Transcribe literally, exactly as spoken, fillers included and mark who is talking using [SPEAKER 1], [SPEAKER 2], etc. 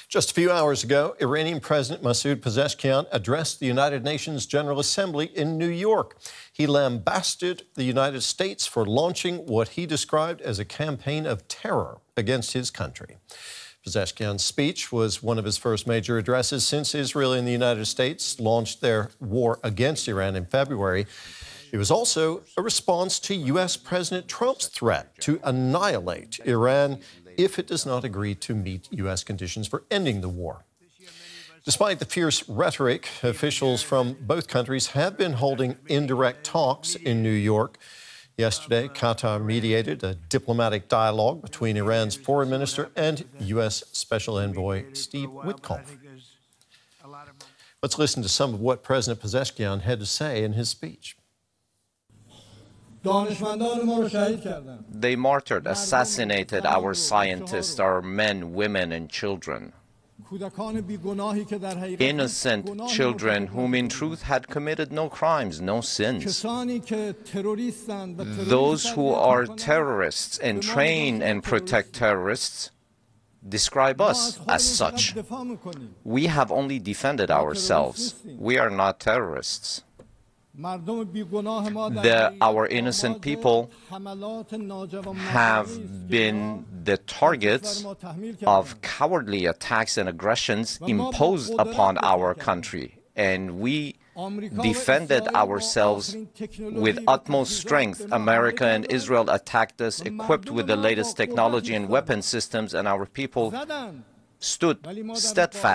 [SPEAKER 1] Just a few hours ago, Iranian President Masoud Pezeshkian addressed the United Nations General Assembly in New York. He lambasted the United States for launching what he described as a campaign of terror against his country. Pezeshkian's speech was one of his first major addresses since Israel and the United States launched their war against Iran in February. It was also a response to U S President Trump's threat to annihilate Iran if it does not agree to meet U S conditions for ending the war. Despite the fierce rhetoric, officials from both countries have been holding indirect talks in New York. Yesterday, Qatar mediated a diplomatic dialogue between Iran's foreign minister and U S Special Envoy Steve Witkoff. Let's listen to some of what President Pezeshkian had to say in his speech.
[SPEAKER 2] They martyred, assassinated our scientists, our men, women, and children. Innocent children whom in truth had committed no crimes, no sins. Those who are terrorists and train and protect terrorists describe us as such. We have only defended ourselves. We are not terrorists. The, our innocent people have been the targets of cowardly attacks and aggressions imposed upon our country, and we defended ourselves with utmost strength. America and Israel attacked us, equipped with the latest technology and weapon systems, and our people stood steadfast.